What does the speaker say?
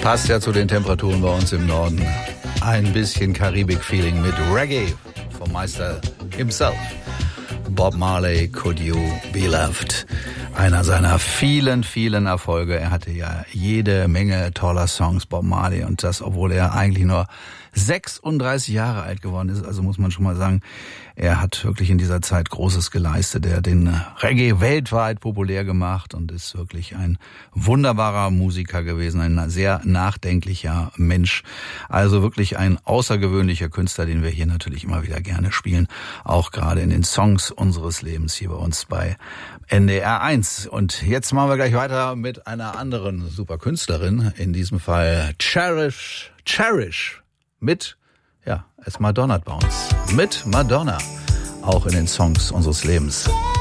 Passt ja zu den Temperaturen bei uns im Norden. Ein bisschen Karibik-Feeling mit Reggae vom Meister himself. Bob Marley, Could You Be Loved? Einer seiner vielen, vielen Erfolge. Er hatte ja jede Menge toller Songs, Bob Marley. Und das, obwohl er eigentlich nur 36 Jahre alt geworden ist. Also muss man schon mal sagen, er hat wirklich in dieser Zeit Großes geleistet. Er hat den Reggae weltweit populär gemacht und ist wirklich ein wunderbarer Musiker gewesen. Ein sehr nachdenklicher Mensch. Also wirklich ein außergewöhnlicher Künstler, den wir hier natürlich immer wieder gerne spielen. Auch gerade in den Songs unseres Lebens hier bei uns bei NDR 1. Und jetzt machen wir gleich weiter mit einer anderen super Künstlerin. In diesem Fall Cherish. Mit, ja, es Madonna bei uns. Mit Madonna. Auch in den Songs unseres Lebens.